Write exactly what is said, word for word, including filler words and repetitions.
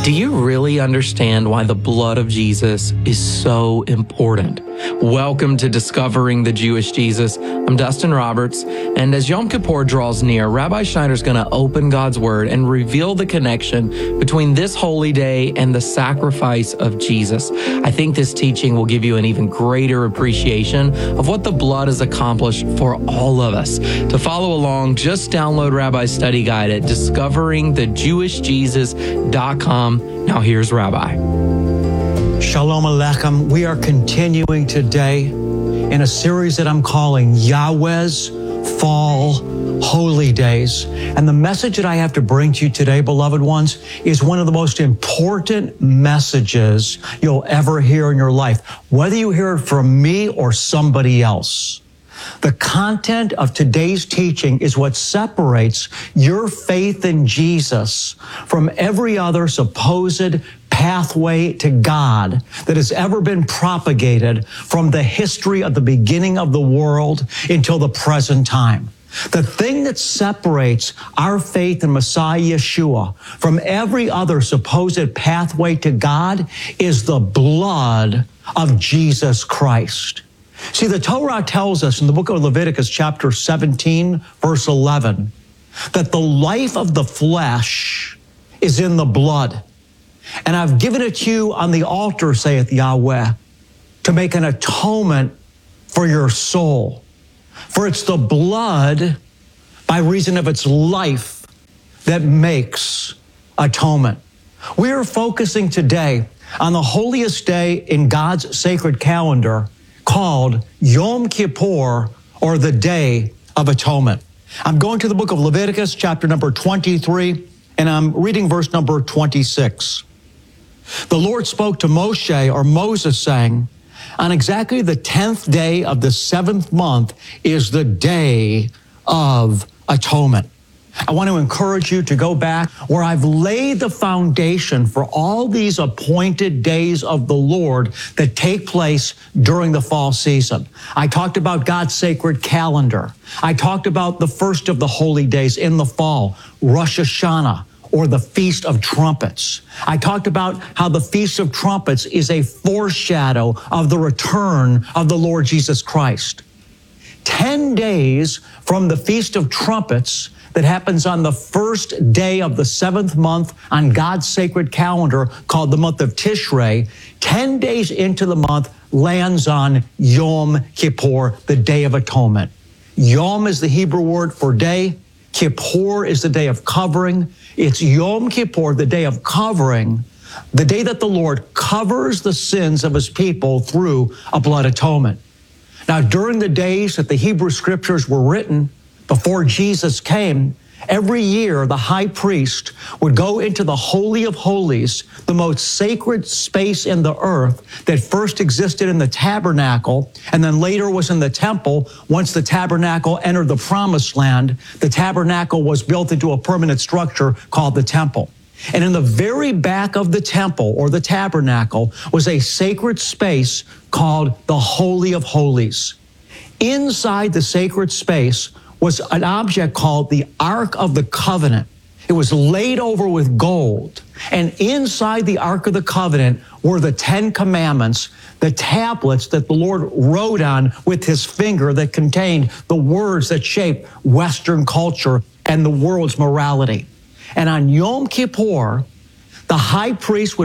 Do you really understand why the blood of Jesus is so important? Welcome to Discovering the Jewish Jesus. I'm Dustin Roberts, and as Yom Kippur draws near, Rabbi Schneider's going to open God's Word and reveal the connection between this holy day and the sacrifice of Jesus. I think this teaching will give you an even greater appreciation of what the blood has accomplished for all of us. To follow along, just download Rabbi's study guide at discovering the jewish jesus dot com. Now here's Rabbi. Shalom Aleichem. We are continuing today in a series that I'm calling Yahweh's Fall Holy Days. And the message that I have to bring to you today, beloved ones, is one of the most important messages you'll ever hear in your life, whether you hear it from me or somebody else. The content of today's teaching is what separates your faith in Jesus from every other supposed pathway to God that has ever been propagated from the history of the beginning of the world until the present time. The thing that separates our faith in Messiah Yeshua from every other supposed pathway to God is the blood of Jesus Christ. See, the Torah tells us in the book of Leviticus, chapter seventeen, verse eleven, that the life of the flesh is in the blood. And I've given it to you on the altar, saith Yahweh, to make an atonement for your soul. For it's the blood, by reason of its life, that makes atonement. We are focusing today on the holiest day in God's sacred calendar, called Yom Kippur, or the Day of Atonement. I'm going to the book of Leviticus, chapter number twenty-three, and I'm reading verse number twenty-six. The Lord spoke to Moshe, or Moses, saying, on exactly the tenth day of the seventh month is the Day of Atonement. I want to encourage you to go back where I've laid the foundation for all these appointed days of the Lord that take place during the fall season. I talked about God's sacred calendar. I talked about the first of the holy days in the fall, Rosh Hashanah, or the Feast of Trumpets. I talked about how the Feast of Trumpets is a foreshadow of the return of the Lord Jesus Christ. Ten days from the Feast of Trumpets that happens on the first day of the seventh month on God's sacred calendar called the month of Tishrei, ten days into the month lands on Yom Kippur, the Day of Atonement. Yom is the Hebrew word for day. Kippur is the day of covering. It's Yom Kippur, the day of covering, the day that the Lord covers the sins of his people through a blood atonement. Now, during the days that the Hebrew scriptures were written, before Jesus came, every year the high priest would go into the Holy of Holies, the most sacred space in the earth that first existed in the tabernacle and then later was in the temple. Once the tabernacle entered the promised land, the tabernacle was built into a permanent structure called the temple. And in the very back of the temple or the tabernacle was a sacred space called the Holy of Holies. Inside the sacred space was an object called the Ark of the Covenant. It was laid over with gold. And inside the Ark of the Covenant were the Ten Commandments, the tablets that the Lord wrote on with his finger that contained the words that shaped Western culture and the world's morality. And on Yom Kippur, the high priest would